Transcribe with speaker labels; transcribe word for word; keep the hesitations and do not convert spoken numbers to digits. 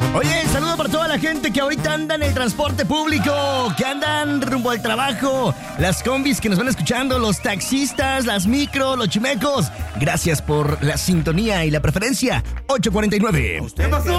Speaker 1: Oye, saludo para toda la gente que ahorita anda en el transporte público, que andan rumbo al trabajo, las combis que nos van escuchando, los taxistas, las micros, los chimecos. Gracias por la sintonía y la preferencia. ocho cuarenta y nueve.
Speaker 2: ¿Qué pasó?